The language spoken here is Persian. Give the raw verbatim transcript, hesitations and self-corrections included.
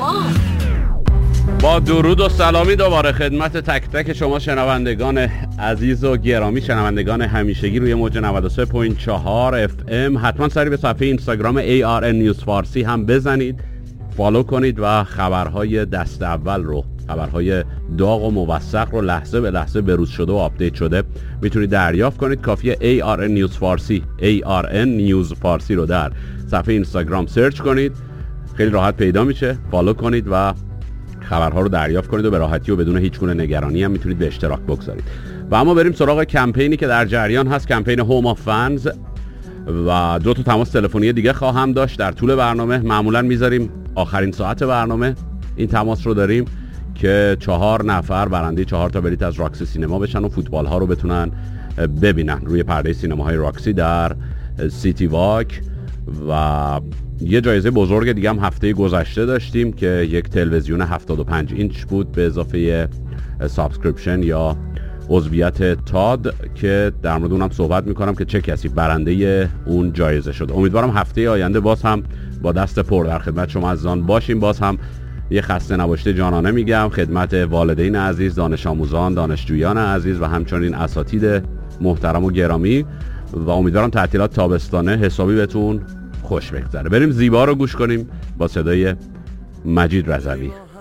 شما. با درود و سلامی دوباره خدمت تک تک شما شنوندگان عزیز و گرامی، شنوندگان همیشگی روی موج نود و سه و چهار اف ام. حتما سری به صفحه اینستاگرام ای آر ان نیوز فارسی هم بزنید، فالو کنید و خبرهای دست اول رو، خبرهای داغ و موثق رو لحظه به لحظه بروز شده و آپدیت شده میتونید دریافت کنید. کافیه ای آر ان نیوز فارسی ای آر ان نیوز فارسی رو در صفحه اینستاگرام سرچ کنید، خیلی راحت پیدا میشه. فالو کنید و خبرها رو دریافت کنید و به راحتی و بدون هیچ گونه نگرانی هم میتونید به اشتراک بگذارید. و اما بریم سراغ کمپینی که در جریان هست، کمپین هوم آف فنز. و دو تا تماس تلفنی دیگه خواهم داشت در طول برنامه. معمولا میذاریم آخرین ساعت برنامه این تماس رو داریم که چهار نفر برنده چهار تا بلیت از راکسی سینما بشن و فوتبال ها رو بتونن ببینن روی پرده سینماهای راکسی در سیتی واک. و یه جایزه بزرگ دیگه هم هفته گذشته داشتیم که یک تلویزیون هفتاد و پنج اینچ بود به اضافه سابسکریپشن یا عضویت تاد که در مورد اونم صحبت میکنم که چه کسی برنده اون جایزه شد. امیدوارم هفته آینده باز هم با دست پر در خدمت شما عزیزان باشیم. باز هم یه خسته نباشته جانانه میگم خدمت والدین عزیز، دانش آموزان، دانشجویان عزیز و همچنین اساتید محترم و گرامی. و امیدوارم تعطیلات تابستانه حسابی بهتون خوش بگذره. بریم زیبا رو گوش کنیم با صدای مجید رضوی.